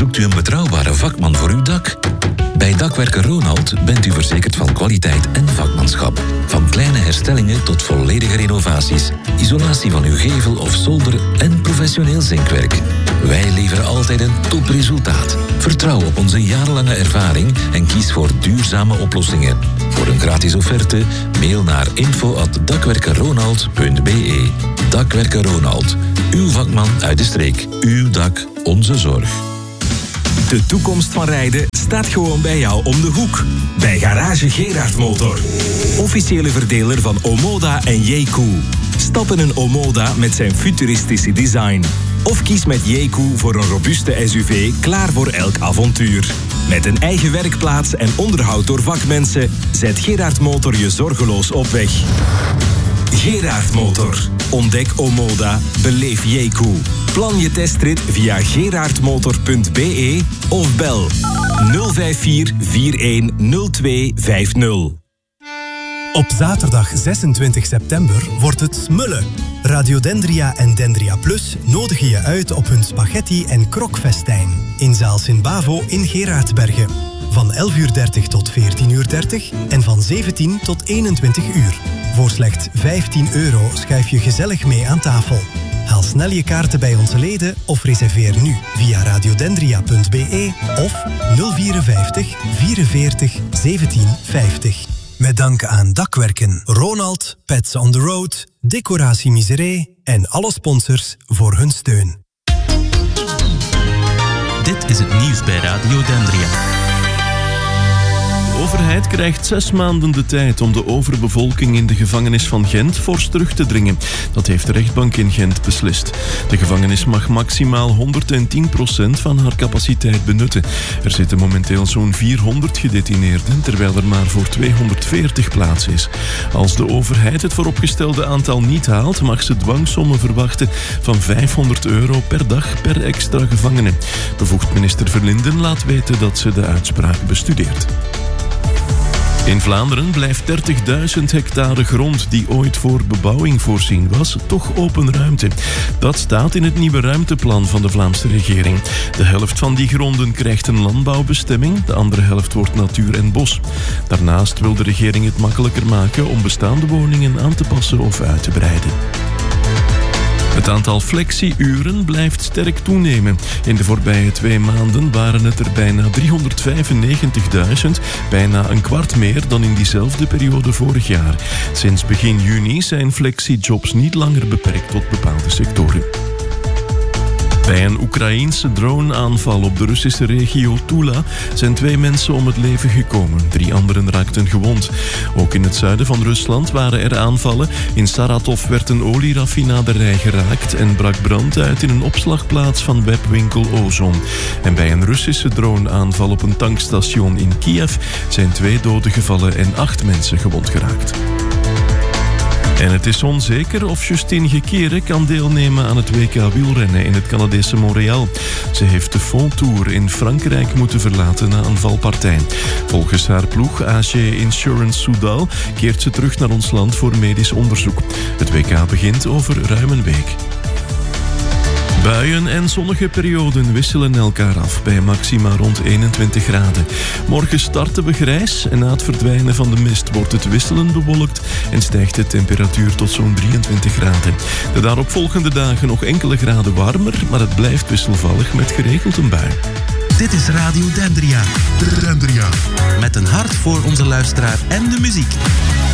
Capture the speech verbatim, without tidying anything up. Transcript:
Zoekt u een betrouwbare vakman voor uw dak? Bij Dakwerker Ronald bent u verzekerd van kwaliteit en vakmanschap. Van kleine herstellingen tot volledige renovaties, isolatie van uw gevel of zolder en professioneel zinkwerk. Wij leveren altijd een topresultaat. Vertrouw op onze jarenlange ervaring en kies voor duurzame oplossingen. Voor een gratis offerte, mail naar info at dakwerkerronald punt be. Dakwerker Ronald, uw vakman uit de streek. Uw dak, onze zorg. De toekomst van rijden staat gewoon bij jou om de hoek. Bij Garage Gerard Motor. Officiële verdeler van Omoda en Jeku. Stap in een Omoda met zijn futuristische design. Of kies met Jeku voor een robuuste S U V klaar voor elk avontuur. Met een eigen werkplaats en onderhoud door vakmensen zet Gerard Motor je zorgeloos op weg. Gerard Motor. Ontdek Omoda. Beleef Jeku. Plan je testrit via gerardmotor punt be of bel nul vijf vier vier een nul twee vijf nul. Op zaterdag zesentwintig september wordt het smullen. Radio Dendria en Dendria Plus nodigen je uit op hun spaghetti- en krokfestijn in zaal Sint-Bavo in Geraardsbergen. Van elf uur dertig tot veertien uur dertig en van zeventien tot eenentwintig uur. Voor slechts vijftien euro schuif je gezellig mee aan tafel. Haal snel je kaarten bij onze leden of reserveer nu via radiodendria punt be of nul vierenvijftig vierenveertig zeventien vijftig. Met dank aan Dakwerken, Ronald, Pets on the Road, Decoratie Miseré en alle sponsors voor hun steun. Dit is het nieuws bij Radio Dendria. De overheid krijgt zes maanden de tijd om de overbevolking in de gevangenis van Gent fors terug te dringen. Dat heeft de rechtbank in Gent beslist. De gevangenis mag maximaal honderdtien procent van haar capaciteit benutten. Er zitten momenteel zo'n vierhonderd gedetineerden, terwijl er maar voor tweehonderdveertig plaats is. Als de overheid het vooropgestelde aantal niet haalt, mag ze dwangsommen verwachten van vijfhonderd euro per dag per extra gevangene. Bevoegd minister Verlinden laat weten dat ze de uitspraak bestudeert. In Vlaanderen blijft dertigduizend hectare grond die ooit voor bebouwing voorzien was, toch open ruimte. Dat staat in het nieuwe ruimteplan van de Vlaamse regering. De helft van die gronden krijgt een landbouwbestemming, de andere helft wordt natuur en bos. Daarnaast wil de regering het makkelijker maken om bestaande woningen aan te passen of uit te breiden. Het aantal flexie-uren blijft sterk toenemen. In de voorbije twee maanden waren het er bijna driehonderdvijfennegentigduizend, bijna een kwart meer dan in diezelfde periode vorig jaar. Sinds begin juni zijn flexie-jobs niet langer beperkt tot bepaalde sectoren. Bij een Oekraïense droneaanval op de Russische regio Tula zijn twee mensen om het leven gekomen. Drie anderen raakten gewond. Ook in het zuiden van Rusland waren er aanvallen. In Saratov werd een olieraffinaderij geraakt en brak brand uit in een opslagplaats van webwinkel Ozon. En bij een Russische droneaanval op een tankstation in Kiev zijn twee doden gevallen en acht mensen gewond geraakt. En het is onzeker of Justine Gekere kan deelnemen aan het W K wielrennen in het Canadese Montréal. Ze heeft de Fond Tour in Frankrijk moeten verlaten na een valpartij. Volgens haar ploeg A G Insurance Soudal keert ze terug naar ons land voor medisch onderzoek. Het W K begint over ruim een week. Buien en zonnige perioden wisselen elkaar af bij maxima rond eenentwintig graden. Morgen starten we grijs en na het verdwijnen van de mist wordt het wisselend bewolkt en stijgt de temperatuur tot zo'n drieëntwintig graden. De daaropvolgende dagen nog enkele graden warmer, maar het blijft wisselvallig met geregeld een bui. Dit is Radio Dendria. Dendria. Met een hart voor onze luisteraar en de muziek.